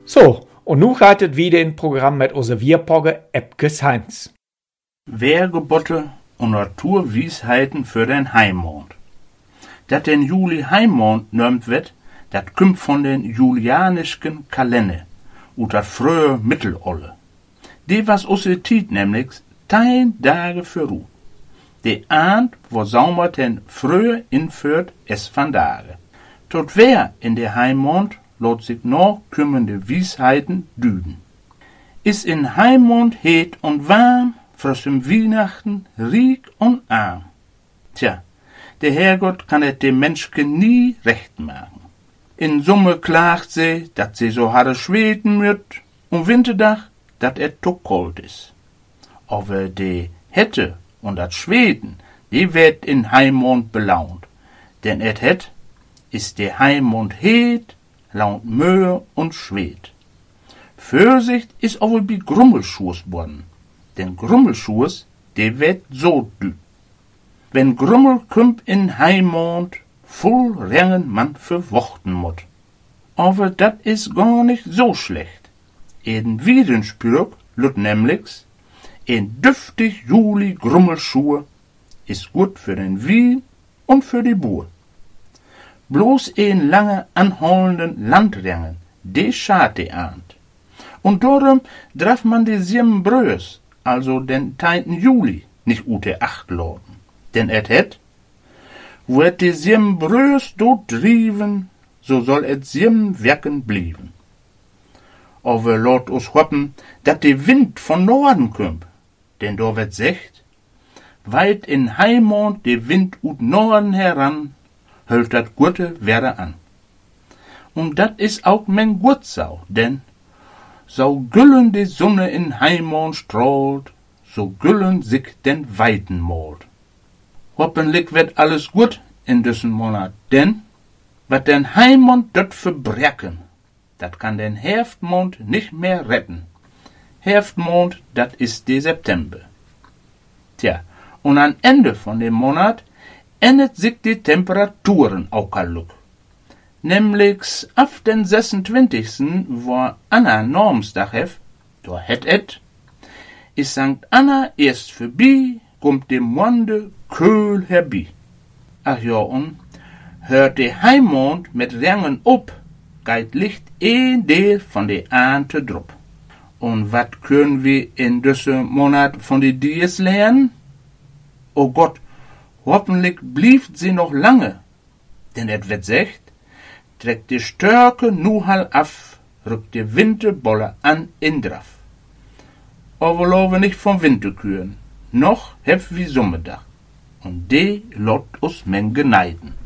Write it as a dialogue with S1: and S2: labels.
S1: So, und nu gaat het wieder in Programm mit onze Wierpogge Epkes Heinz.
S2: Wehrgebotte und Naturwiesheiten für den Heimond. Dat den Juli Heimond nömt wird, dat kümmt von den julianischen Kalender, ut dat frühe Mittelolle. Die was usse Tiet nämlich 10 Tage für Ruh. De ahnt, wo saumer ten frühe inführt, es van Tage. Tot wer in der Heimond lot sich noch kümmernde Wiesheiten düden. Is in Heimond heet und warm, frösem Weihnachten riek und arm. Tja, der Herrgott kann et dem Menschken nie recht machen. In Summe klagt sie, dat sie so harre schweten müt, und Winterdach, dat et to kalt is. Aber de Hette und dat Schweden, die werd in Heimond belaunt, denn et het is der Heimond heet, launt Möhe und Schwed. Vorsicht is aber bi Grummelschuhs worden, denn Grummelschuhs, de werd so dü. Wenn Grummel kümmt in Heimond, voll Rengen man verwochten mut. Aber dat is gar nicht so schlecht. In Wiedenspürk lut nämlich, in düftig Juli Grummelschuhe is gut für den Wien und für die Buhr. Bloß een lange anholenden Landrengen, de schad de ahnt. Und darum darf man de 7 Brös, also den 10. Juli, nicht ute Acht loten. Denn et het, wo et de 7 Brös dort driven, so soll et 7 Werken blieben. Aber lot us hoppen, dat de Wind von Norden kümmt, denn do wird secht, weit in Heimond de Wind ut Norden heran, hölt dat gute Wetter an. Und dat is auch men Gutsau, denn so güllen die Sonne in Heimond strahlt, so güllen sich den Weiten malt. Hoffentlich wird alles gut in diesem Monat, denn wat den Heimond dort verbrecken, dat kann den Herbstmond nicht mehr retten. Herbstmond, dat ist der September. Tja, und am Ende von dem Monat ändert sich die Temperaturen auch kaluk. Nämlich auf den 26. wo Anna Normstag hef, da het et, is Sankt Anna erst vorbei, kommt dem Monde Köhl herbei. Ach ja, und hört der Heimond mit Rengen op, geht Licht een Deel von der Ahnte drup. Und wat können wir in diesem Monat von die Dies lernen? Oh Gott, hoffentlich blieft sie noch lange, denn et wird secht, trägt die Störke nu hal af, rückt die Winterbolle an in Draf. Aber loven nicht vom Winterkühen, noch hef wie Sommerdach, und de lot us men geneiden.